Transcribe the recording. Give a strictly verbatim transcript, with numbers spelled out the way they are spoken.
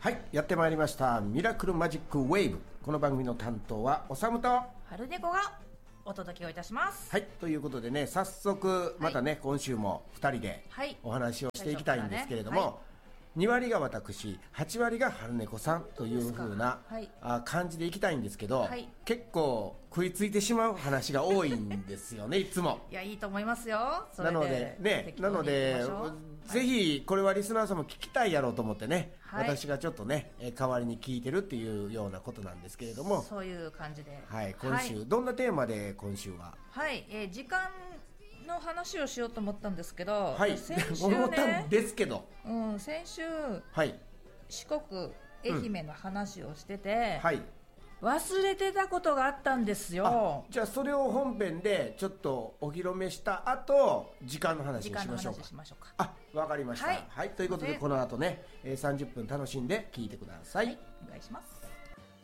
はい、やってまいりましたミラクルマジックウェーブ。この番組の担当はおさむと春猫がお届けをいたします。 はい、ということでね、早速またね、はい、今週もふたりでお話をしていきたいんですけれども、はいねはい、にわりが私、はちわりが春猫さんという風な、はい、あ感じでいきたいんですけど、はい、結構食いついてしまう話が多いんですよねいつも。 いや、いいと思いますよ。それでなのでね、なのでぜひこれはリスナーさんも聞きたいやろうと思ってね、はい、私がちょっとね代わりに聞いてるっていうようなことなんですけれども、 そういう感じで、 はい、今週、はい、どんなテーマで今週は、 はい、えー、時間の話をしようと思ったんですけど、 はい、 先週思ったんですけど、 うん、先週、 はい、 四国愛媛の話をしてて、 うん、はい、 忘れてたことがあったんですよ。 じゃあそれを本編でちょっとお披露目した後、時間の話にしましょうか。 時間の話しましょうか。 あ、わかりました、はいはい、ということでこの後ねさんじゅっぷん楽しんで聞いてください。 はい、お願いします。